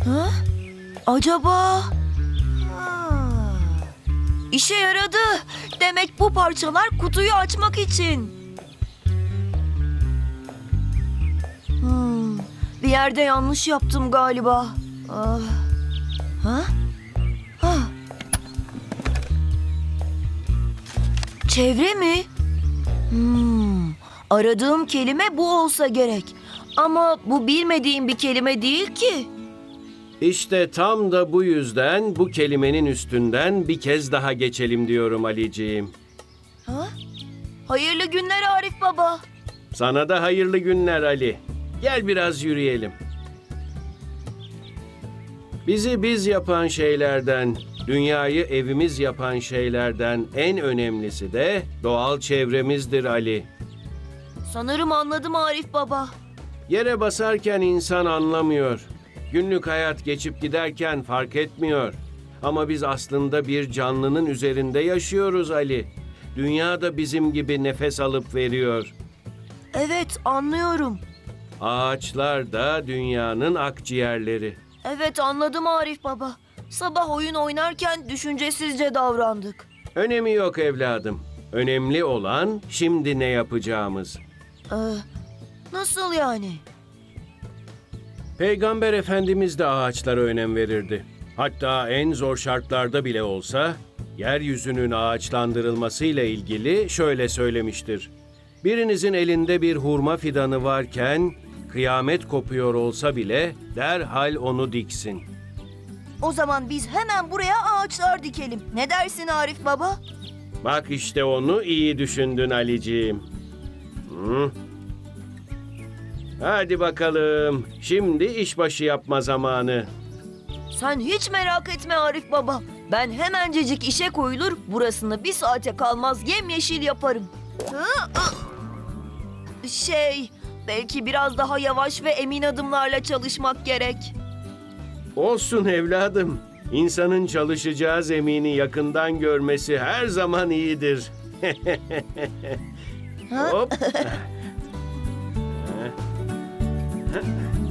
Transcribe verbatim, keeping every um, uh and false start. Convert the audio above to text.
Ha? Acaba? Ha. İşe yaradı. Demek bu parçalar kutuyu açmak için. Hmm, bir yerde yanlış yaptım galiba. Ah. Ha? Ha. Çevre mi? Hmm, aradığım kelime bu olsa gerek. Ama bu bilmediğim bir kelime değil ki. İşte tam da bu yüzden bu kelimenin üstünden bir kez daha geçelim diyorum Aliciğim. Ha? Hayırlı günler Arif Baba. Sana da hayırlı günler Ali. Gel biraz yürüyelim. Bizi biz yapan şeylerden, dünyayı evimiz yapan şeylerden en önemlisi de doğal çevremizdir Ali. Sanırım anladım Arif Baba. Yere basarken insan anlamıyor. Günlük hayat geçip giderken fark etmiyor. Ama biz aslında bir canlının üzerinde yaşıyoruz Ali. Dünya da bizim gibi nefes alıp veriyor. Evet, anlıyorum. Ağaçlar da dünyanın akciğerleri. Evet, anladım Arif Baba. Sabah oyun oynarken düşüncesizce davrandık. Önemi yok evladım. Önemli olan şimdi ne yapacağımız. Ee, nasıl yani? Peygamber Efendimiz de ağaçlara önem verirdi. Hatta en zor şartlarda bile olsa yeryüzünün ağaçlandırılmasıyla ilgili şöyle söylemiştir. Birinizin elinde bir hurma fidanı varken kıyamet kopuyor olsa bile derhal onu diksin. O zaman biz hemen buraya ağaçlar dikelim. Ne dersin Arif Baba? Bak işte onu iyi düşündün Aliciğim. Hı. Hadi bakalım. Şimdi işbaşı yapma zamanı. Sen hiç merak etme Arif Baba. Ben hemencecik işe koyulur, burasını bir saate kalmaz yemyeşil yaparım. Hı, ı. Şey, belki biraz daha yavaş ve emin adımlarla çalışmak gerek. Olsun evladım. İnsanın çalışacağı zemini yakından görmesi her zaman iyidir. Ha? Hop.